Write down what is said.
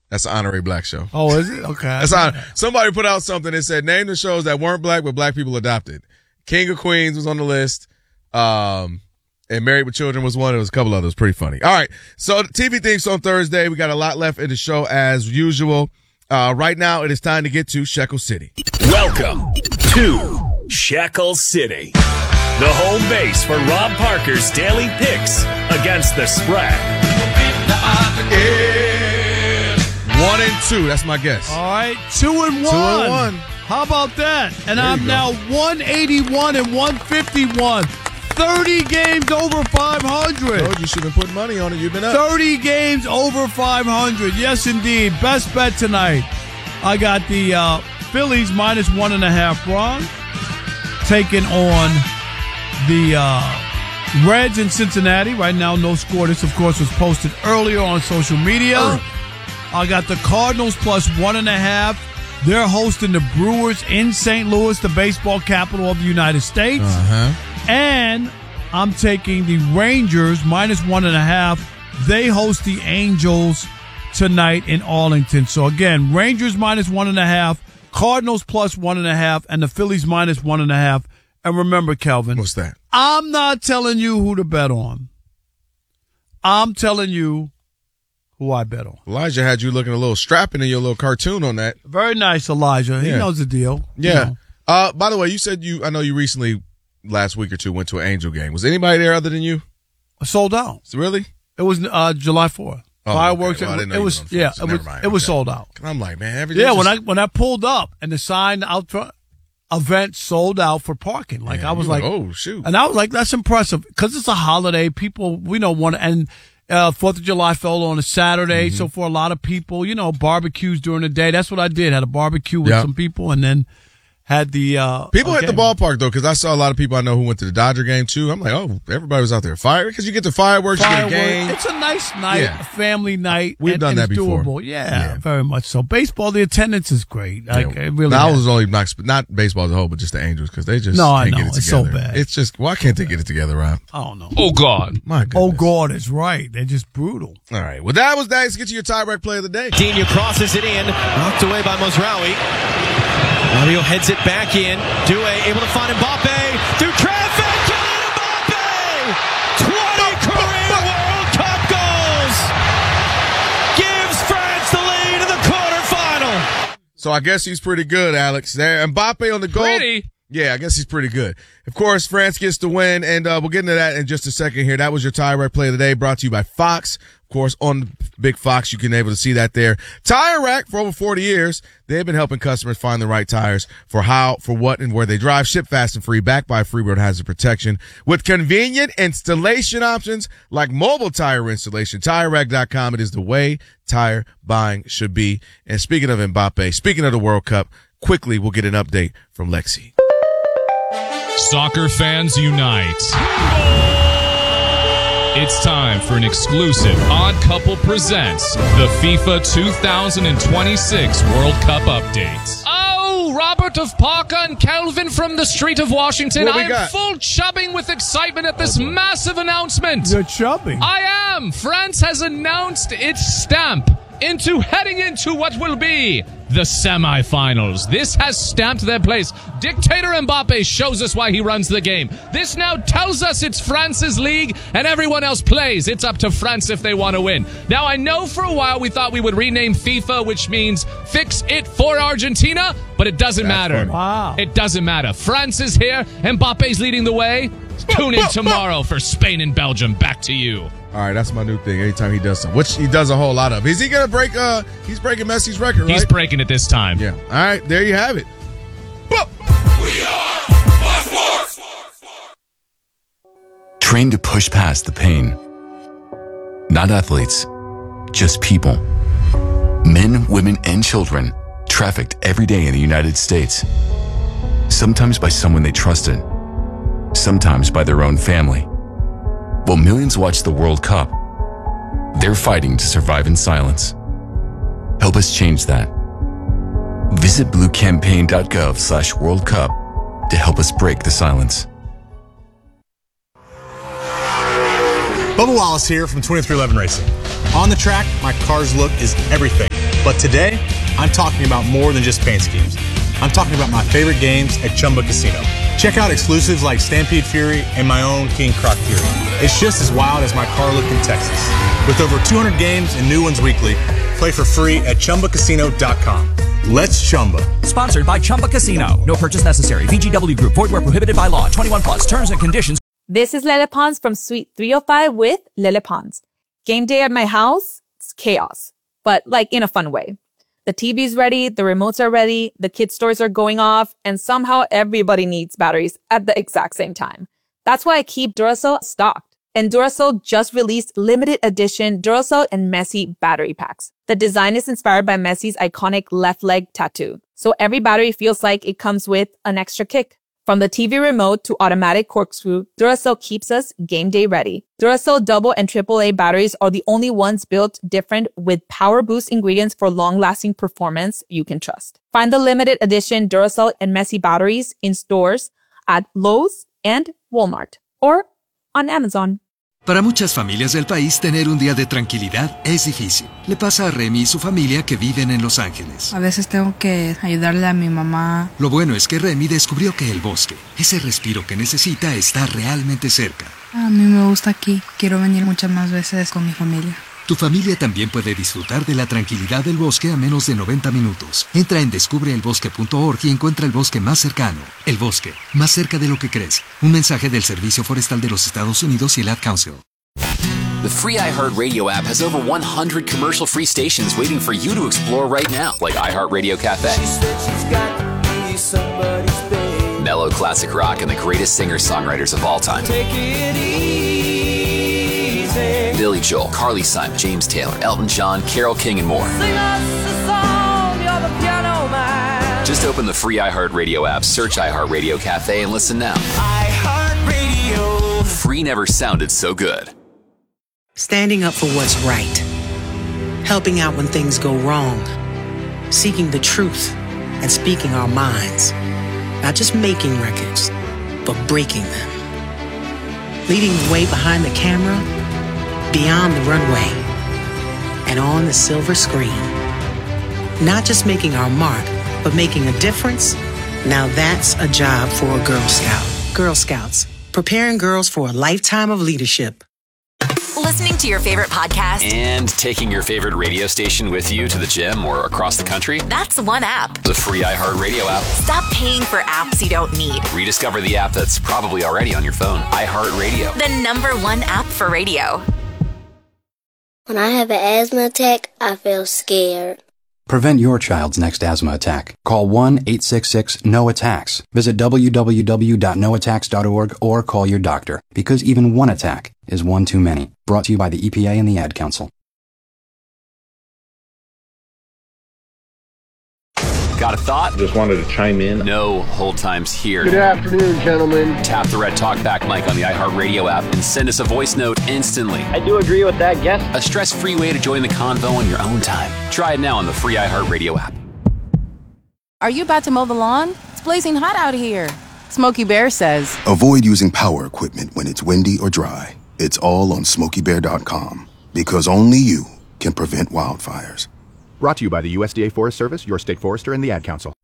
That's the Honorary Black Show. Oh, is it? Okay. Somebody put out something that said, name the shows that weren't black but black people adopted. King of Queens was on the list. And Married with Children was one. There was a couple others. Pretty funny. All right. So the TV things on Thursday. We got a lot left in the show as usual. Right now it is time to get to Shekel City. Welcome to Shekel City, the home base for Rob Parker's daily picks against the spread. 1-2. That's my guess. All right. 2-1. 2-1. How about that? And I'm now 181 and 151. 30 games over 500. Told you should have been putting money on it. You've been up. 30 games over 500. Yes, indeed. Best bet tonight. I got the Phillies minus 1.5 wrong. Taking on the Reds in Cincinnati. Right now, no score. This, of course, was posted earlier on social media. I got the Cardinals plus 1.5. They're hosting the Brewers in St. Louis, the baseball capital of the United States. And I'm taking the Rangers minus 1.5. They host the Angels tonight in Arlington. So, again, Rangers minus 1.5, Cardinals plus 1.5, and the Phillies minus 1.5. And remember, Kelvin. What's that? I'm not telling you who to bet on. I'm telling you who I bet on. Elijah had you looking a little strapping in your little cartoon on that. Very nice, Elijah. He knows the deal. Yeah. By the way, you said I know you recently, last week or two, went to an Angel game. Was anybody there other than you? Sold out. Really? It was July 4th. Fireworks. Okay. Well, it was it was sold out. I'm like, man, when I pulled up and the sign out front, event sold out for parking. Like I was like, oh shoot. And I was like, that's impressive because it's a holiday. People, want to, and 4th of July fell on a Saturday. So for a lot of people, barbecues during the day. That's what I did. Had a barbecue with some people and then had the people at the ballpark though, because I saw a lot of people I know who went to the Dodger game too. I'm like, oh, everybody was out there because you get the fireworks, you get a game. It's a nice night, a family night. We've done that before. Doable. Yeah, very much so. Baseball, the attendance is great. Like, it really. I was only not baseball as a whole, but just the Angels because they just can't get it together. It's so bad. It's just why can't they get it together, Rob? I don't know. Oh God, my goodness. Oh God is right. They're just brutal. All right, well that was that. Let's get to your tie-break play of the day. Dina crosses it in, knocked away by Mozraoui. Mario heads it back in. Due able to find Mbappe through traffic. Kylian Mbappe! 20 career World Cup goals! Gives France the lead in the quarterfinal. So I guess he's pretty good, Alex. There, Mbappe on the goal. Yeah, I guess he's pretty good. Of course, France gets the win, and we'll get into that in just a second here. That was your tie-break play of the day, brought to you by Fox. Of course, on Big Fox, you can be able to see that there. Tire Rack, for over 40 years, they've been helping customers find the right tires for how, for what, and where they drive. Ship fast and free, backed by Freebird Hazard Protection. With convenient installation options like mobile tire installation, TireRack.com. It is the way tire buying should be. And speaking of Mbappe, speaking of the World Cup, quickly we'll get an update from Lexi. Soccer fans unite. It's time for an exclusive Odd Couple Presents the FIFA 2026 World Cup update. Oh, Robert of Parker and Kelvin from the street of Washington. I am full chubbing with excitement at this massive announcement. You're chubbing. I am. France has announced its stamp heading into what will be the semifinals. This has stamped their place. Dictator Mbappe shows us why he runs the game. This now tells us it's France's league and everyone else plays. It's up to France if they want to win. Now, I know for a while we thought we would rename FIFA, which means fix it for Argentina, but it doesn't matter. Funny. Wow. It doesn't matter. France is here. Mbappe's leading the way. Tune in tomorrow for Spain and Belgium. Back to you. All right, that's my new thing. Anytime he does something, which he does a whole lot of. Is he going to break, he's breaking Messi's record, right? He's breaking it this time. Yeah. All right, there you have it. We are Fox Sports. Trained to push past the pain. Not athletes, just people. Men, women, and children trafficked every day in the United States. Sometimes by someone they trusted. Sometimes by their own family. While millions watch the World Cup, they're fighting to survive in silence. Help us change that. Visit bluecampaign.gov/World Cup to help us break the silence. Bubba Wallace here from 2311 Racing. On the track, my car's look is everything. But today, I'm talking about more than just paint schemes. I'm talking about my favorite games at Chumba Casino. Check out exclusives like Stampede Fury and my own King Croc Fury. It's just as wild as my car look in Texas. With over 200 games and new ones weekly, play for free at ChumbaCasino.com. Let's Chumba. Sponsored by Chumba Casino. No purchase necessary. VGW Group. Void where prohibited by law. 21 plus. Terms and conditions. This is Lele Pons from Suite 305 with Lele Pons. Game day at my house, it's chaos, but like in a fun way. The TV's ready, the remotes are ready, the kids' toys are going off, and somehow everybody needs batteries at the exact same time. That's why I keep Duracell stocked. And Duracell just released limited edition Duracell and Messi battery packs. The design is inspired by Messi's iconic left leg tattoo. So every battery feels like it comes with an extra kick. From the TV remote to automatic corkscrew, Duracell keeps us game day ready. Duracell double and AAA batteries are the only ones built different with power boost ingredients for long-lasting performance you can trust. Find the limited edition Duracell and Messi batteries in stores at Lowe's and Walmart or on Amazon. Para muchas familias del país, tener un día de tranquilidad es difícil. Le pasa a Remy y su familia que viven en Los Ángeles. A veces tengo que ayudarle a mi mamá. Lo bueno es que Remy descubrió que el bosque, ese respiro que necesita, está realmente cerca. A mí me gusta aquí. Quiero venir muchas más veces con mi familia. Tu familia también puede disfrutar de la tranquilidad del bosque a menos de 90 minutos. Entra en descubreelbosque.org y encuentra el bosque más cercano. El bosque, más cerca de lo que crees. Un mensaje del Servicio Forestal de los Estados Unidos y el Ad Council. The free iHeartRadio app has over 100 commercial-free stations waiting for you to explore right now, like iHeartRadio Cafe, mellow classic rock, and the greatest singer-songwriters of all time. Billy Joel, Carly Simon, James Taylor, Elton John, Carole King, and more. Just open the free iHeartRadio app, search iHeartRadio Cafe, and listen now. iHeartRadio. Free never sounded so good. Standing up for what's right. Helping out when things go wrong. Seeking the truth and speaking our minds. Not just making records, but breaking them. Leading the way behind the camera, beyond the runway, and on the silver screen. Not just making our mark, but making a difference. Now that's a job for a Girl Scout. Girl Scouts, preparing girls for a lifetime of leadership. Listening to your favorite podcast and taking your favorite radio station with you to the gym or across the country. That's one app. The free iHeartRadio app. Stop paying for apps you don't need. Rediscover the app that's probably already on your phone. iHeartRadio. The #1 app for radio. When I have an asthma attack, I feel scared. Prevent your child's next asthma attack. Call 1-866-NO-ATTACKS. Visit www.noattacks.org or call your doctor, because even one attack is one too many. Brought to you by the EPA and the Ad Council. Got a thought? Just wanted to chime in. No hold times here. Good afternoon, gentlemen. Tap the red talkback mic on the iHeartRadio app and send us a voice note instantly. I do agree with that guess. A stress-free way to join the convo on your own time. Try it now on the free iHeartRadio app. Are you about to mow the lawn? It's blazing hot out here. Smokey Bear says, avoid using power equipment when it's windy or dry. It's all on SmokeyBear.com, because only you can prevent wildfires. Brought to you by the USDA Forest Service, your state forester, and the Ad Council.